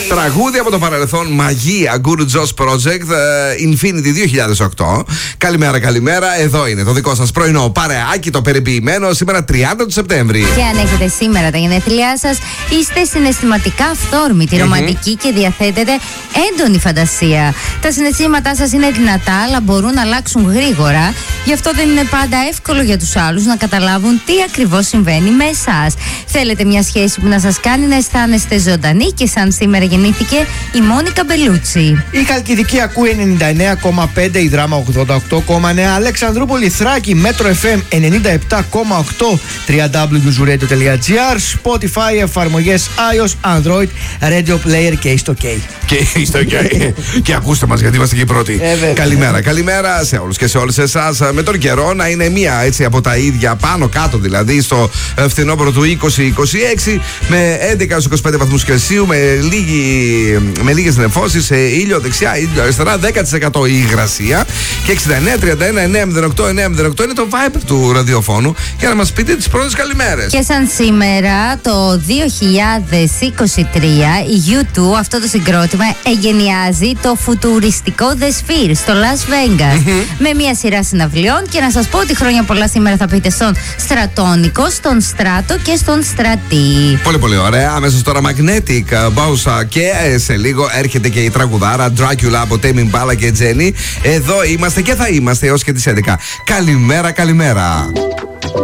Τραγούδι από το παρελθόν, μαγεία, Guru Josh Project, Infinity 2008. Καλημέρα, καλημέρα. Εδώ είναι το δικό σας πρωινό παρεάκι, το περιποιημένο, σήμερα 30 του Σεπτέμβρη. Και αν έχετε σήμερα τα γενέθλιά σας, είστε συναισθηματικά αυθόρμητοι, ρομαντικοί και διαθέτετε έντονη φαντασία. Τα συναισθήματά σας είναι δυνατά, αλλά μπορούν να αλλάξουν γρήγορα. Γι' αυτό δεν είναι πάντα εύκολο για τους άλλους να καταλάβουν τι ακριβώς συμβαίνει με εσάς. Θέλετε μια σχέση που να σας κάνει να αισθάνεστε ζωντανοί, και σαν σήμερα γεννήθηκε η Μόνικα Μπελούτσι. Η Χαλκιδική ακούει 99,5, η Δράμα 88,9, Αλεξανδρούπολη Θράκη, Μέτρο FM 97,8, www.zuradio.gr, Spotify, εφαρμογές iOS, Android, Radio Player και στο K. Και ακούστε μας, γιατί είμαστε και οι πρώτοι. Καλημέρα, καλημέρα σε όλους και σε όλες εσάς. Με τον καιρό να είναι μία έτσι από τα ίδια, πάνω κάτω δηλαδή, στο φθινόπωρο του 2026, με 11 στους 25 βαθμούς Κελσίου, με λίγες νεφώσεις, ήλιο δεξιά, ήλιο αριστερά, 10% η υγρασία και 69, 31, 908, 908 είναι το Viber του ραδιοφώνου για να μας πείτε τις πρώτες καλημέρες. Και σαν σήμερα το 2023 η U2, αυτό το συγκρότημα, εγκαινιάζει το φουτουριστικό The Sphere στο Las Vegas με μια σειρά συναυλιών, και να σας πω ότι χρόνια πολλά σήμερα θα πείτε στον Στρατόνικο, στον Στράτο και στον Στρατή. Πολύ πολύ ωραία. Αμέσως τώρα Magnetic Bausa, και σε λίγο έρχεται και η τραγουδάρα Dracula από Tame Impala και Jenny. Εδώ είμαστε και θα είμαστε έως και τις 11. Καλημέρα, καλημέρα.